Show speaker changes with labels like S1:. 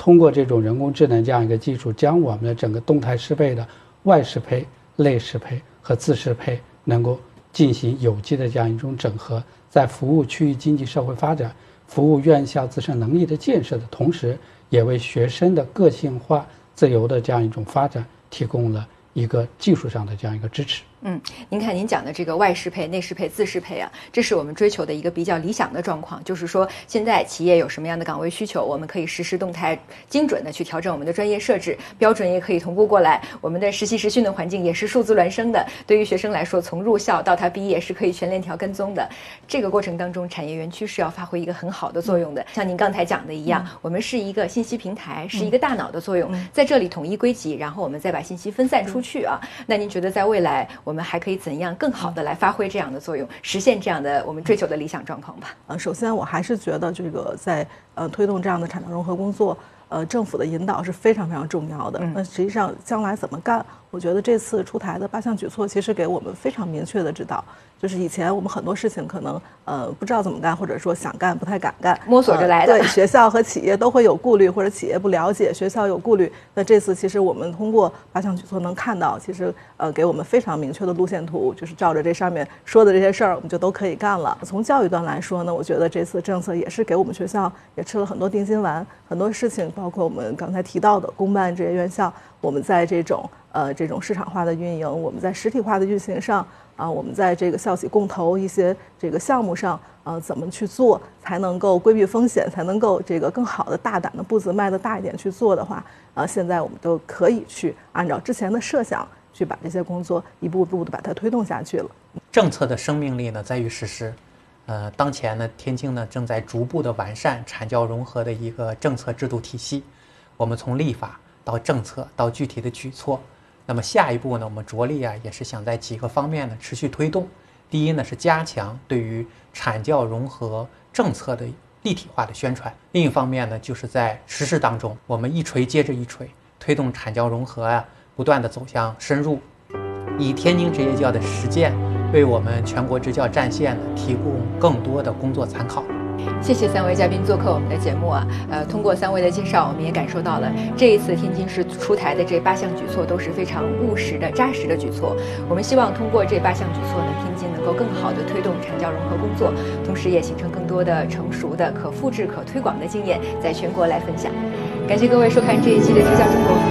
S1: 通过这种人工智能这样一个技术，将我们的整个动态适配的外适配、内适配和自适配能够进行有机的这样一种整合，在服务区域经济社会发展、服务院校自身能力的建设的同时，也为学生的个性化、自由的这样一种发展提供了一个技术上的这样一个支持。
S2: 您看您讲的这个外适配、内适配、自适配啊，这是我们追求的一个比较理想的状况。就是说，现在企业有什么样的岗位需求，我们可以实时动态、精准的去调整我们的专业设置，标准也可以同步过来。我们的实习实训的环境也是数字孪生的，对于学生来说，从入校到他毕业是可以全链条跟踪的。这个过程当中，产业园区是要发挥一个很好的作用的。像您刚才讲的一样，我们是一个信息平台，是一个大脑的作用，在这里统一归集，然后我们再把信息分散出去啊。那您觉得在未来，我们还可以怎样更好的来发挥这样的作用，实现这样的我们追求的理想状况吧？
S3: 首先我还是觉得这个在推动这样的产业融合工作，政府的引导是非常非常重要的。那实际上将来怎么干，我觉得这次出台的8项举措其实给我们非常明确的指导。就是以前我们很多事情可能不知道怎么干，或者说想干不太敢干，
S2: 摸索着来的。
S3: 对，学校和企业都会有顾虑，或者企业不了解，学校有顾虑。那这次其实我们通过8项举措能看到，其实给我们非常明确的路线图，就是照着这上面说的这些事儿，我们就都可以干了。从教育端来说呢，我觉得这次政策也是给我们学校也吃了很多定心丸，很多事情，包括我们刚才提到的公办这些院校，我们在这种市场化的运营，我们在实体化的运行上。我们在这个校企共投一些这个项目上，怎么去做才能够规避风险，才能够这个更好的大胆的步子迈得大一点去做的话，现在我们都可以去按照之前的设想去把这些工作一步步的把它推动下去了。
S4: 政策的生命力呢在于实施，当前呢天津呢正在逐步的完善产教融合的一个政策制度体系，我们从立法到政策到具体的举措。那么下一步呢，我们着力也是想在几个方面呢持续推动。第一呢是加强对于产教融合政策的立体化的宣传，另一方面呢就是在实施当中，我们一锤接着一锤，推动产教融合不断的走向深入，以天津职业教的实践为我们全国职教战线呢提供更多的工作参考。
S2: 谢谢3位嘉宾做客我们的节目啊，通过3位的介绍，我们也感受到了这一次天津市出台的这8项举措都是非常务实的、扎实的举措。我们希望通过这8项举措呢，天津能够更好的推动产教融合工作，同时也形成更多的成熟的、可复制、可推广的经验，在全国来分享。感谢各位收看这一期的《推教中国》。